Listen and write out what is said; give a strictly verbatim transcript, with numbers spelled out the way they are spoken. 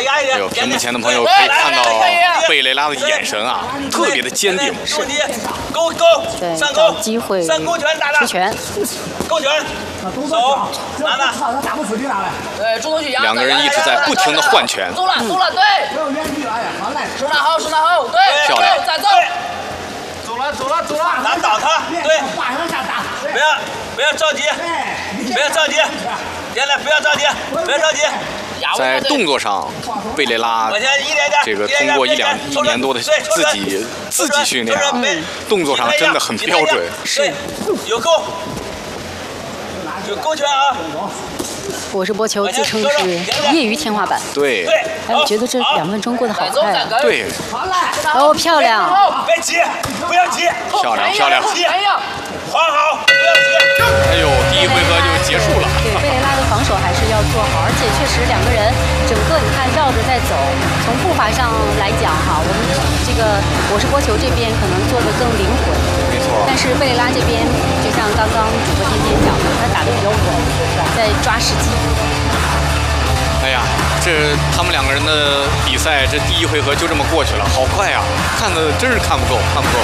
压一点。 哎呦，屏幕前的朋友可以看到贝雷拉的眼神啊，特别的坚定。 是。勾勾。 对， 上勾。 找机会上勾拳打打。 出拳。 勾拳。手拿拿。 对，主动去压。 两个人一直在不停的换拳。 走了，走了，对。手拿好，手拿好，对。 漂亮。 再走。 走了，走了，走了。难倒他。对。不要，不要着急，不要着急。别来，不要着急，不要着急。 在动作上，贝雷拉这个通过一两一年多的自己自己训练啊，动作上真的很标准。 是，有勾，有勾拳啊。 我是波球，自称是业余天花板。 对。 哎，我觉得这两分钟过得好快啊。 对。 哦，漂亮。 别急，不要急。 漂亮漂亮。 缓好，不要急。 哎呦，第一回合就结束了。 对，贝雷拉的防守还是要做好，而且确实两个人整个你看绕着在走，从步伐上来讲哈，我们这个我是波球这边可能做的更灵活， 没错。 但是贝雷拉这边就像刚刚主播天天讲的，他打得比较稳，在抓时机。 哎呀，这他们两个人的比赛，这第一回合就这么过去了，好快啊！看的真是看不够，看不够。